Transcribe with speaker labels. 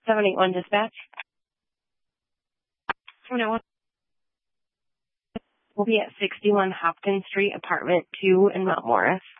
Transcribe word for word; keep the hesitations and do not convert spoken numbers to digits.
Speaker 1: seven eight one dispatch. We'll be at sixty-one Hopkins Street, apartment two in Mount Morris.